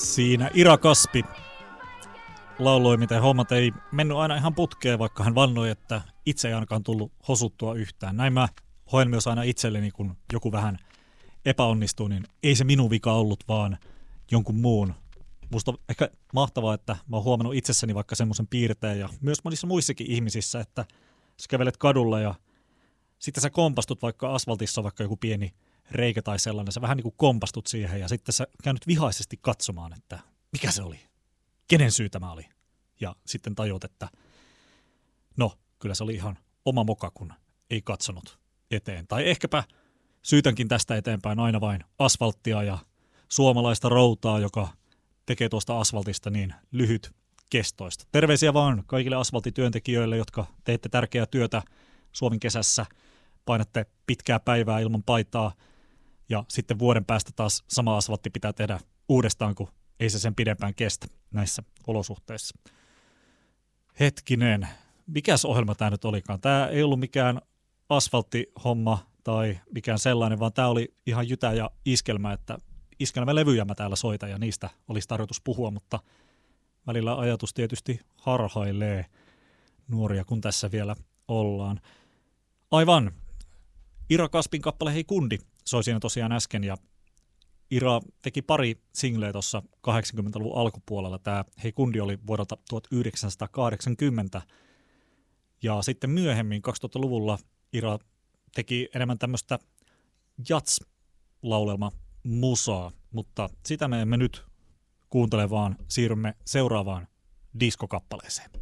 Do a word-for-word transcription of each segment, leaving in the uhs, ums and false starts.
Siinä Ira Kaspi lauloi, miten hommat ei mennyt aina ihan putkeen, vaikka hän vannoi, että itse ei ainakaan tullut hosuttua yhtään. Näin mä hoen myös aina itselleni, kun joku vähän epäonnistuu, niin ei se minun vika ollut, vaan jonkun muun. Musta on ehkä mahtavaa, että mä oon huomannut itsessäni vaikka semmoisen piirteen ja myös monissa muissakin ihmisissä, että sä kävelet kadulla ja sitten sä kompastut vaikka asfaltissa on vaikka joku pieni reikä tai sellainen, sä vähän niin kuin kompastut siihen ja sitten sä käynyt vihaisesti katsomaan, että mikä se oli, kenen syy tämä oli. Ja sitten tajuat, että no, kyllä se oli ihan oma moka, kun ei katsonut eteen. Tai ehkäpä syytänkin tästä eteenpäin aina vain asfalttia ja suomalaista routaa, joka tekee tuosta asfaltista niin lyhyt kestoista. Terveisiä vaan kaikille asfaltityöntekijöille, jotka teette tärkeää työtä Suomen kesässä, painatte pitkää päivää ilman paitaa ja sitten vuoden päästä taas sama asfaltti pitää tehdä uudestaan, kun ei se sen pidempään kestä näissä olosuhteissa. Hetkinen, mikäs ohjelma tämä nyt olikaan? Tämä ei ollut mikään asfalttihomma tai mikään sellainen, vaan tämä oli ihan jytä ja iskelmä, että iskelmälevyjä mä täällä soitan ja niistä olisi tarkoitus puhua, mutta välillä ajatus tietysti harhailee nuoria, kun tässä vielä ollaan. Aivan, Ira Kaspin kappale Hei kundi soi siinä tosiaan äsken ja Ira teki pari singleä tuossa kahdeksankymmentäluvun alkupuolella. Tämä Hei kundi oli vuodelta tuhatyhdeksänsataakahdeksankymmentä ja sitten myöhemmin kaksituhattaluvulla Ira teki enemmän tämmöistä jats-laulelma musaa, mutta sitä me emme nyt kuuntele, vaan siirrymme seuraavaan diskokappaleeseen.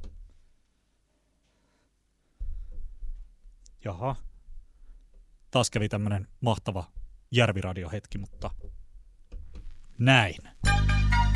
Jaha, taas kävi tämmönen mahtava Järviradio-hetki, mutta näin.